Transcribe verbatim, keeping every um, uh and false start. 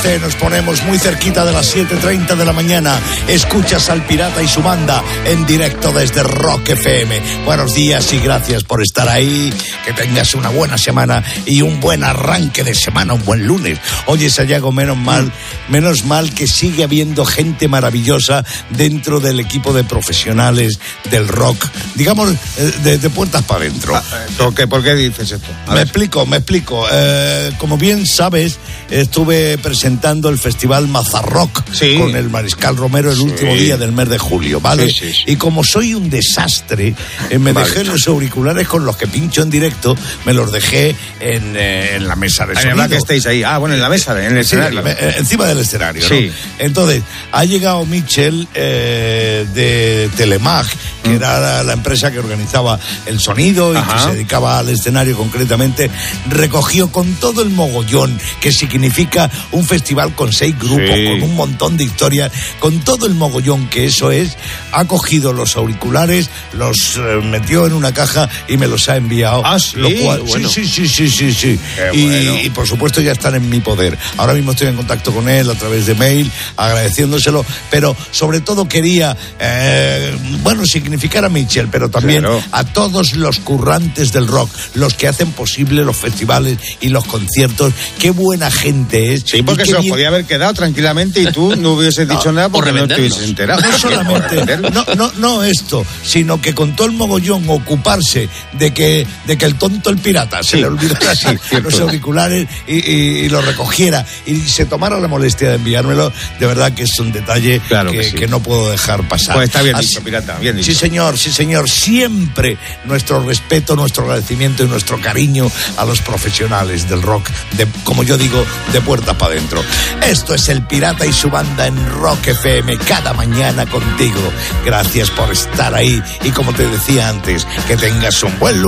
este nos ponemos muy cerquita de las siete treinta de la mañana. Escuchas al Pirata y su banda en directo desde Rock F M. Buenos días y gracias por estar ahí. Que tengas una buena semana y un buen arranque de semana, un buen lunes. Oye, Sayago, menos mal, menos mal que sigue habiendo gente maravillosa dentro del equipo de profesionales del rock, digamos, de, de puertas para adentro. ¿Por qué, ¿Por qué dices esto? A me ver. explico, me explico. Eh, como bien sabes, estuve presentando el Festival Mazarrock sí. con el Mariscal Romero el sí. último día del mes de julio, ¿vale? Sí, sí, sí. Y como soy un desastre, eh, me vale. dejé los auriculares con los que pincho en directo, me los dejé en, eh, en la mesa de sonido. Además que estéis ahí. Ah, bueno, en la mesa, en el Sí, escenario. la, eh, encima del escenario, sí. ¿no? Entonces, ha llegado Michel eh, de Telemag, que mm. era la, la empresa que organizaba el sonido y Ajá. que se dedicaba al escenario concretamente, recogió con todo el mogollón que significa un festival con seis grupos, sí. con un montón de historias, con todo el mogollón que eso es, ha cogido los auriculares, los eh, metió en una caja y me los ha enviado. Ah, sí, lo cual, bueno. sí, sí, sí, sí, sí, sí. Y, bueno. y por supuesto ya están en mi poder. Ahora mismo estoy en contacto con él a través de mail, agradeciéndoselo, pero sobre todo quería, eh, bueno, significar a Michel, pero también claro. a todos los currantes del rock, los que hacen posible los festivales y los conciertos. Qué buena gente es. Sí, porque se os bien... podía haber quedado tranquilamente y tú no hubieses dicho no, nada porque no te hubieses enterado. No solamente, no, no, no esto, sino que con todo el mogollón ocuparse de que, de que el tonto el pirata se sí. le olvidara sí, los auriculares y, y, y lo recogiera y se tomara la molestia de enviármelo, de verdad que es un detalle claro que, que, sí. que no puedo dejar pasar. Pues está bien Así, dicho, pirata, bien dicho. Sí, señor, sí, señor. Siempre nuestro respeto, nuestro agradecimiento y nuestro cariño a los profesionales del rock, de, como yo digo, de puertas para adentro. Esto es el Pirata y su banda en Rock F M, cada mañana contigo. Gracias por estar ahí y como te decía antes, que tengas un buen lunes.